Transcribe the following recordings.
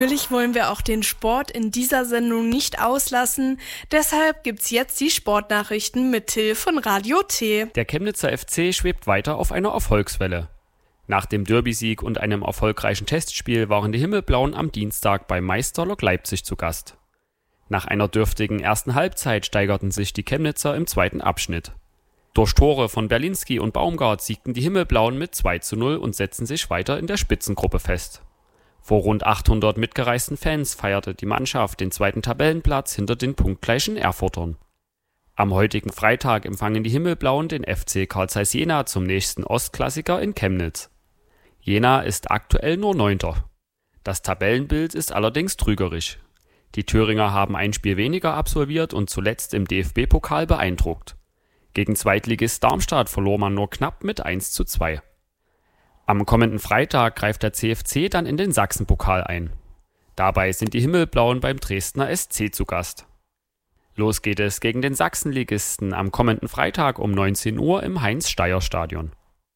Natürlich wollen wir auch den Sport in dieser Sendung nicht auslassen. Deshalb gibt's jetzt die Sportnachrichten mit Till von Radio T. Der Chemnitzer FC schwebt weiter auf einer Erfolgswelle. Nach dem Derby-Sieg und einem erfolgreichen Testspiel waren die Himmelblauen am Dienstag bei Meister Lok Leipzig zu Gast. Nach einer dürftigen ersten Halbzeit steigerten sich die Chemnitzer im zweiten Abschnitt. Durch Tore von Berlinski und Baumgart siegten die Himmelblauen mit 2:0 und setzten sich weiter in der Spitzengruppe fest. Vor rund 800 mitgereisten Fans feierte die Mannschaft den zweiten Tabellenplatz hinter den punktgleichen Erfurtern. Am heutigen Freitag empfangen die Himmelblauen den FC Carl Zeiss Jena zum nächsten Ostklassiker in Chemnitz. Jena ist aktuell nur 9. Das Tabellenbild ist allerdings trügerisch. Die Thüringer haben ein Spiel weniger absolviert und zuletzt im DFB-Pokal beeindruckt. Gegen Zweitligist Darmstadt verlor man nur knapp mit 1:2. Am kommenden Freitag greift der CFC dann in den Sachsenpokal ein. Dabei sind die Himmelblauen beim Dresdner SC zu Gast. Los geht es gegen den Sachsenligisten am kommenden Freitag um 19 Uhr im Heinz-Steier-Stadion.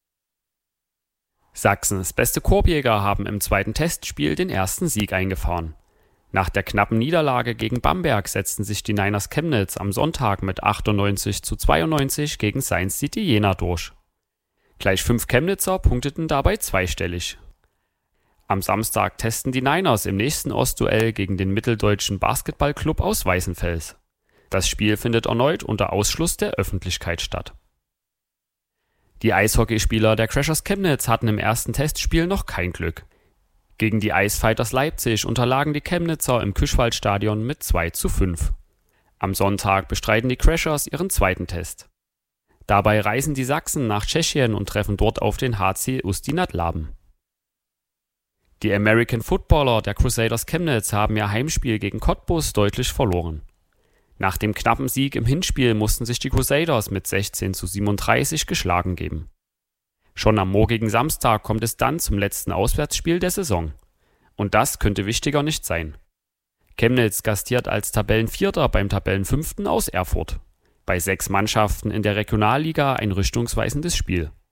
Sachsens beste Korbjäger haben im zweiten Testspiel den ersten Sieg eingefahren. Nach der knappen Niederlage gegen Bamberg setzten sich die Niners Chemnitz am Sonntag mit 98:92 gegen Science City Jena durch. Gleich 5 Chemnitzer punkteten dabei zweistellig. Am Samstag testen die Niners im nächsten Ostduell gegen den mitteldeutschen Basketballclub aus Weißenfels. Das Spiel findet erneut unter Ausschluss der Öffentlichkeit statt. Die Eishockeyspieler der Crashers Chemnitz hatten im ersten Testspiel noch kein Glück. Gegen die Eisfighters Leipzig unterlagen die Chemnitzer im Küschwaldstadion mit 2:5. Am Sonntag bestreiten die Crashers ihren zweiten Test. Dabei reisen die Sachsen nach Tschechien und treffen dort auf den HC Ustinat Laben. Die American Footballer der Crusaders Chemnitz haben ihr Heimspiel gegen Cottbus deutlich verloren. Nach dem knappen Sieg im Hinspiel mussten sich die Crusaders mit 16:37 geschlagen geben. Schon am morgigen Samstag kommt es dann zum letzten Auswärtsspiel der Saison. Und das könnte wichtiger nicht sein. Chemnitz gastiert als Tabellenvierter beim Tabellenfünften aus Erfurt. Bei 6 Mannschaften in der Regionalliga ein richtungsweisendes Spiel.